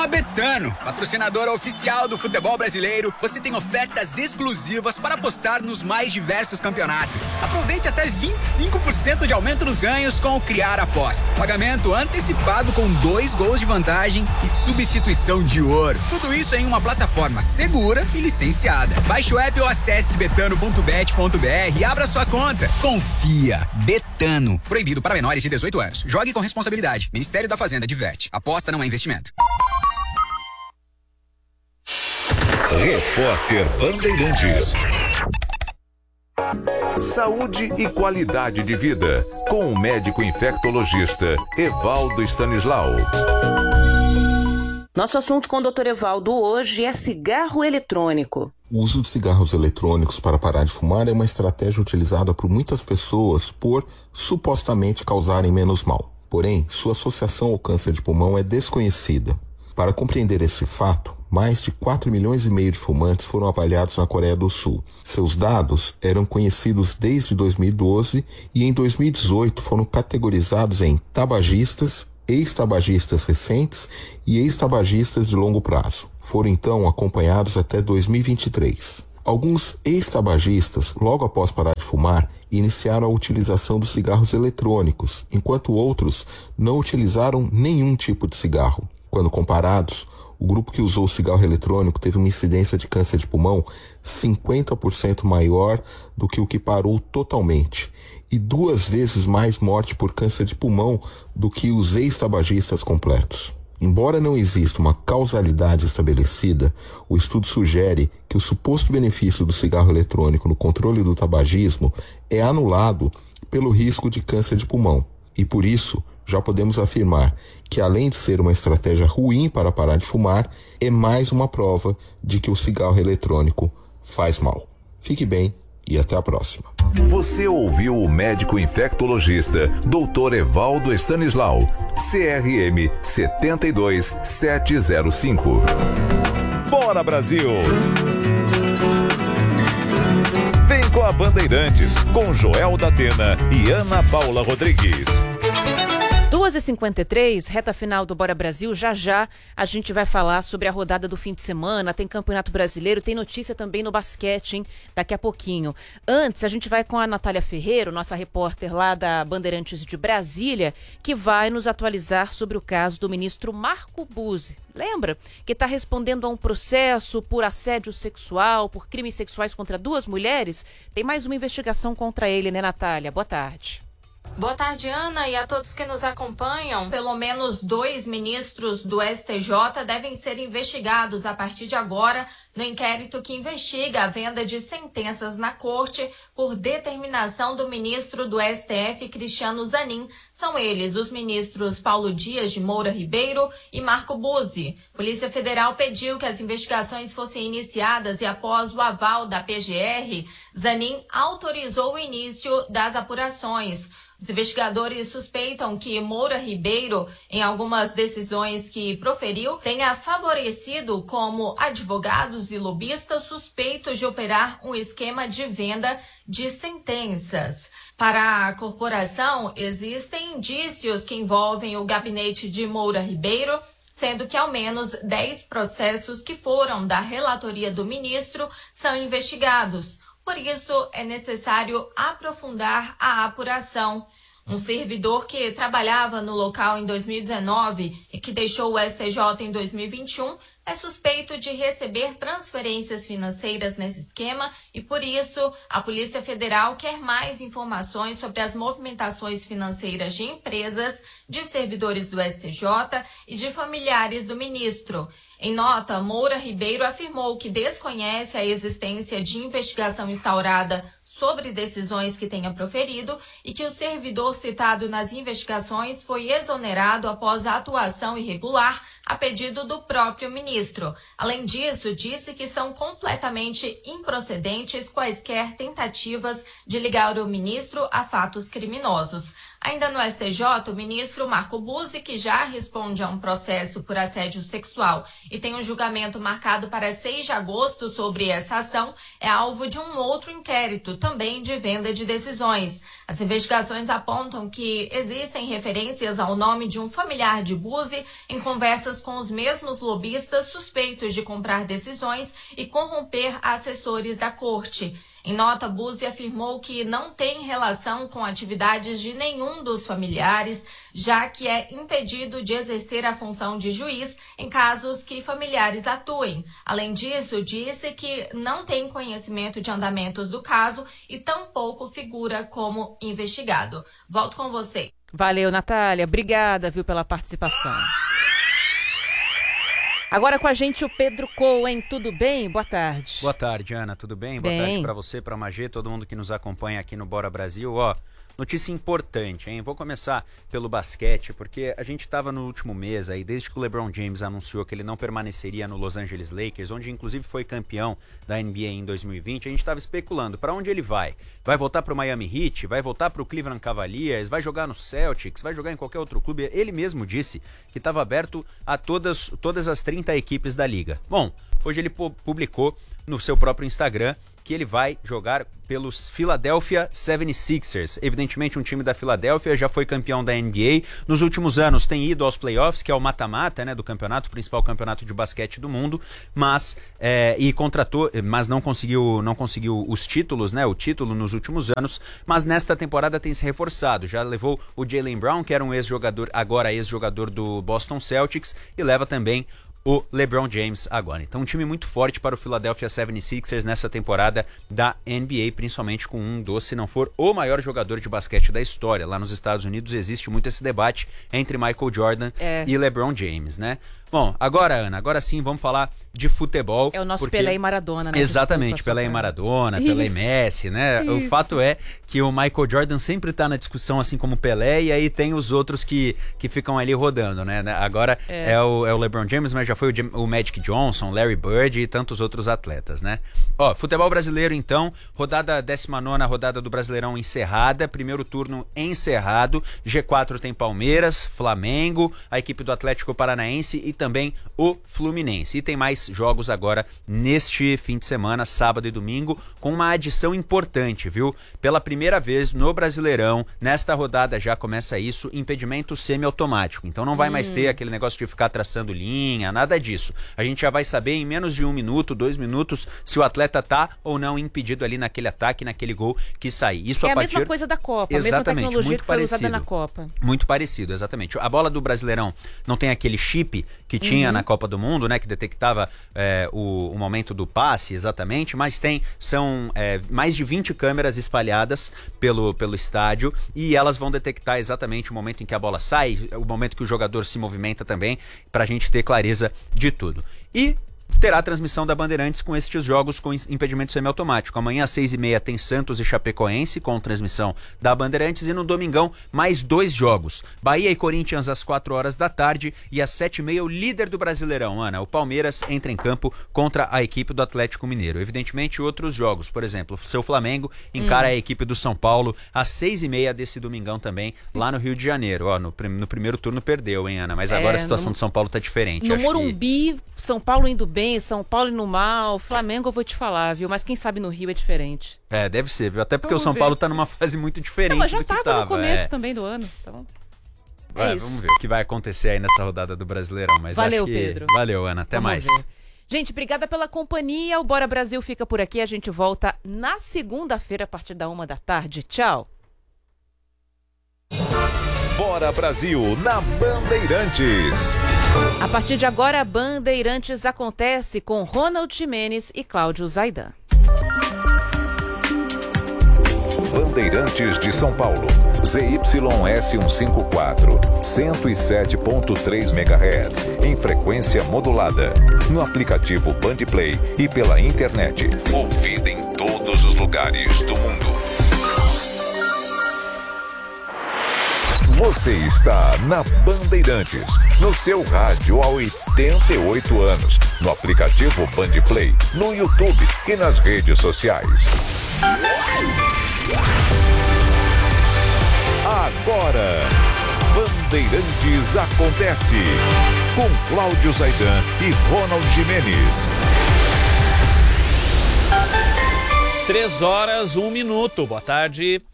a Betano, patrocinadora oficial do futebol brasileiro, você tem ofertas exclusivas para apostar nos mais diversos campeonatos. Aproveite até 25% de aumento nos ganhos com o Criar Aposta. Pagamento antecipado com 2 gols de vantagem e substituição de ouro. Tudo isso em uma plataforma segura e licenciada. Baixe o app ou acesse betano.bet.br e abra sua conta. Confia. Betano. Proibido para menores de 18 anos. Jogue com responsabilidade. Ministério da Fazenda diverte. Aposta não é investimento. Repórter Bandeirantes. Saúde e qualidade de vida, com o médico infectologista Evaldo Stanislau. Nosso assunto com o Dr. Evaldo hoje é cigarro eletrônico. O uso de cigarros eletrônicos para parar de fumar é uma estratégia utilizada por muitas pessoas por supostamente causarem menos mal. Porém, sua associação ao câncer de pulmão é desconhecida. Para compreender esse fato, mais de 4,5 milhões de fumantes foram avaliados na Coreia do Sul. Seus dados eram conhecidos desde 2012 e em 2018 foram categorizados em tabagistas, ex-tabagistas recentes e ex-tabagistas de longo prazo. Foram então acompanhados até 2023. Alguns ex-tabagistas, logo após parar de fumar, iniciaram a utilização dos cigarros eletrônicos, enquanto outros não utilizaram nenhum tipo de cigarro. Quando comparados, o grupo que usou o cigarro eletrônico teve uma incidência de câncer de pulmão 50% maior do que o que parou totalmente e 2 vezes mais morte por câncer de pulmão do que os ex-tabagistas completos. Embora não exista uma causalidade estabelecida, o estudo sugere que o suposto benefício do cigarro eletrônico no controle do tabagismo é anulado pelo risco de câncer de pulmão. E por isso, já podemos afirmar que, além de ser uma estratégia ruim para parar de fumar, é mais uma prova de que o cigarro eletrônico faz mal. Fique bem e até a próxima. Você ouviu o médico infectologista Dr. Evaldo Stanislau, CRM 72705. Bora, Brasil! Vem com a Bandeirantes, com Joel da Atena e Ana Paula Rodrigues. 2h53, reta final do Bora Brasil. Já já a gente vai falar sobre a rodada do fim de semana. Tem Campeonato Brasileiro, tem notícia também no basquete, hein? Daqui a pouquinho. Antes, a gente vai com a Natália Ferreiro, nossa repórter lá da Bandeirantes de Brasília, que vai nos atualizar sobre o caso do ministro Marco Buzzi. Lembra? Que está respondendo a um processo por assédio sexual, por crimes sexuais contra 2 mulheres. Tem mais uma investigação contra ele, né, Natália? Boa tarde. Boa tarde, Ana, e a todos que nos acompanham. Pelo menos 2 ministros do STJ devem ser investigados a partir de agora no inquérito que investiga a venda de sentenças na corte por determinação do ministro do STF, Cristiano Zanin. São eles os ministros Paulo Dias de Moura Ribeiro e Marco Buzzi. Polícia Federal pediu que as investigações fossem iniciadas e, após o aval da PGR, Zanin autorizou o início das apurações. Os investigadores suspeitam que Moura Ribeiro, em algumas decisões que proferiu, tenha favorecido como advogados e lobistas suspeitos de operar um esquema de venda de sentenças. Para a corporação, existem indícios que envolvem o gabinete de Moura Ribeiro, sendo que ao menos 10 processos que foram da relatoria do ministro são investigados. Por isso, é necessário aprofundar a apuração. Um servidor que trabalhava no local em 2019 e que deixou o STJ em 2021 é suspeito de receber transferências financeiras nesse esquema e, por isso, a Polícia Federal quer mais informações sobre as movimentações financeiras de empresas, de servidores do STJ e de familiares do ministro. Em nota, Moura Ribeiro afirmou que desconhece a existência de investigação instaurada sobre decisões que tenha proferido e que o servidor citado nas investigações foi exonerado após a atuação irregular a pedido do próprio ministro. Além disso, disse que são completamente improcedentes quaisquer tentativas de ligar o ministro a fatos criminosos. Ainda no STJ, o ministro Marco Buzzi, que já responde a um processo por assédio sexual e tem um julgamento marcado para 6 de agosto sobre essa ação, é alvo de um outro inquérito, também de venda de decisões. As investigações apontam que existem referências ao nome de um familiar de Buzzi em conversas com os mesmos lobistas suspeitos de comprar decisões e corromper assessores da corte. Em nota, Buzzi afirmou que não tem relação com atividades de nenhum dos familiares, já que é impedido de exercer a função de juiz em casos que familiares atuem. Além disso, disse que não tem conhecimento de andamentos do caso e tampouco figura como investigado. Volto com você. Valeu, Natália. Obrigada, viu, pela participação. Agora com a gente o Pedro Cohen, tudo bem? Boa tarde. Boa tarde, Ana, tudo bem? Boa tarde para você, para a Magê, todo mundo que nos acompanha aqui no Bora Brasil. Notícia importante, hein? Vou começar pelo basquete, porque a gente estava no último mês aí, desde que o LeBron James anunciou que ele não permaneceria no Los Angeles Lakers, onde inclusive foi campeão da NBA em 2020, a gente estava especulando para onde ele vai. Vai voltar para o Miami Heat? Vai voltar para o Cleveland Cavaliers? Vai jogar no Celtics? Vai jogar em qualquer outro clube? Ele mesmo disse que estava aberto a todas as 30 equipes da liga. Bom, hoje ele publicou no seu próprio Instagram que ele vai jogar pelos Philadelphia 76ers. Evidentemente, um time da Filadélfia, já foi campeão da NBA. Nos últimos anos tem ido aos playoffs, que é o mata-mata, né, do campeonato, principal campeonato de basquete do mundo, mas não conseguiu os títulos, né, o título nos últimos anos, mas nesta temporada tem se reforçado. Já levou o Jaylen Brown, que era um ex-jogador, agora ex-jogador do Boston Celtics, e leva também o LeBron James agora. Então um time muito forte para o Philadelphia 76ers nessa temporada da NBA, principalmente com se não for o maior jogador de basquete da história. Lá nos Estados Unidos existe muito esse debate entre Michael Jordan e LeBron James, né? Bom, agora, Ana, agora sim vamos falar de futebol. É o nosso Pelé e Maradona, né? Exatamente, Pelé e Maradona, Pelé e Messi, né? Isso. O fato é que o Michael Jordan sempre está na discussão, assim como o Pelé, e aí tem os outros que ficam ali rodando, né? Agora é o LeBron James, mas já foi o Magic Johnson, Larry Bird e tantos outros atletas, né? Futebol brasileiro, então, 19ª rodada do Brasileirão encerrada, primeiro turno encerrado, G4 tem Palmeiras, Flamengo, a equipe do Atlético Paranaense e também o Fluminense. E tem mais jogos agora neste fim de semana, sábado e domingo, com uma adição importante, viu? Pela primeira vez no Brasileirão, nesta rodada já começa isso, impedimento semiautomático. Então não vai mais ter aquele negócio de ficar traçando linha, nada disso. A gente já vai saber em menos de 1 minuto, 2 minutos, se o atleta tá ou não impedido ali naquele ataque, naquele gol que sair. Isso a mesma coisa da Copa, exatamente, a mesma tecnologia muito que foi parecido, usada na Copa. Muito parecido, exatamente. A bola do Brasileirão não tem aquele chip que tinha na Copa do Mundo, né, que detectava o momento do passe, exatamente, mas são mais de 20 câmeras espalhadas pelo estádio e elas vão detectar exatamente o momento em que a bola sai, o momento que o jogador se movimenta também, pra gente ter clareza de tudo. E terá a transmissão da Bandeirantes com estes jogos com impedimento semiautomático. Amanhã às 6h30 tem Santos e Chapecoense com transmissão da Bandeirantes e no domingão mais 2 jogos. Bahia e Corinthians às 4h da tarde e às 7h30 o líder do Brasileirão, Ana, o Palmeiras, entra em campo contra a equipe do Atlético Mineiro. Evidentemente outros jogos, por exemplo, o seu Flamengo encara a equipe do São Paulo às 6h30 desse domingão também, lá no Rio de Janeiro. No primeiro turno perdeu, hein, Ana? Mas agora a situação do São Paulo tá diferente. No Morumbi, São Paulo indo bem, São Paulo indo mal, Flamengo eu vou te falar, viu? Mas quem sabe no Rio é diferente. Deve ser, viu? Até porque o São Paulo tá numa fase muito diferente mas já do que tava no começo também do ano, então... Vamos ver o que vai acontecer aí nessa rodada do Brasileirão. Mas valeu, acho que... Pedro. Valeu, Ana. Até mais. Ver. Gente, obrigada pela companhia. O Bora Brasil fica por aqui. A gente volta na segunda-feira a partir da 1 da tarde. Tchau. Bora Brasil na Bandeirantes. A partir de agora, a Bandeirantes acontece com Ronald Gimenez e Cláudio Zaidan. Bandeirantes de São Paulo, ZYS 154, 107.3 MHz, em frequência modulada, no aplicativo Bandplay e pela internet, ouvida em todos os lugares do mundo. Você está na Bandeirantes, no seu rádio há 88 anos, no aplicativo Bandplay, no YouTube e nas redes sociais. Agora agora, Bandeirantes Acontece, com Cláudio Zaidan e Ronald Gimenez. 3 horas, 1 minuto. Boa tarde.